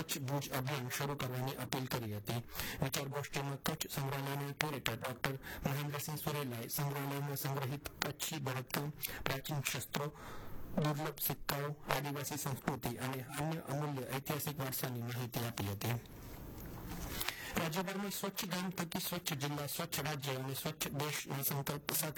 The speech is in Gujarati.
સ્વચ્છ ભુજ અભિયાન શરૂ કરવાની અપીલ કરી હતી. વિચાર ગોષ્ઠીમાં કચ્છ સંગ્રહાલયના ક્યુરેટર ડોક્ટર મહેન્દ્રસિંહ સુરેલાએ સંગ્રહાલયમાં સંગ્રહિત કચ્છી ભરતકામ, પ્રાચીન શસ્ત્રો, દુર્લભ સિક્કાઓ, આદિવાસી સંસ્કૃતિ અને અન્ય અમૂલ્ય ઐતિહાસિક વારસાની માહિતી આપી હતી. રાજ્યભરમાં સ્વચ્છ ગામ થકી સ્વચ્છ જિલ્લા, સ્વચ્છ રાજ્ય અને સ્વચ્છ દેશના સંકલ્પ સાથે